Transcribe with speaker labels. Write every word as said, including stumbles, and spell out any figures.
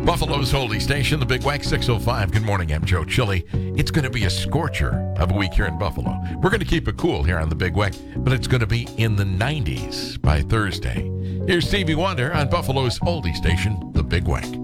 Speaker 1: Buffalo's Holy Station, the Big Wax six oh five. Good morning, I'm Joe Chili. It's going to be a scorcher of a week here in Buffalo. We're going to keep it cool here on the Big Wax, but it's going to be in the nineties by Thursday. Here's Stevie Wonder on Buffalo's Oldie Station, the Big Wax.